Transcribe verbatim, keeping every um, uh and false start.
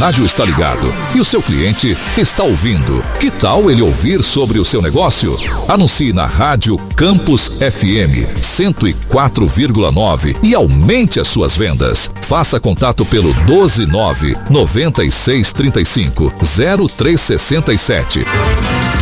rádio está ligado e o seu cliente está ouvindo. Que tal ele ouvir sobre o seu negócio? Anuncie na Rádio Campus F M cento e quatro vírgula nove e aumente as suas vendas. Faça contato pelo doze nove noventa e seis trinta e cinco zero três sessenta e sete.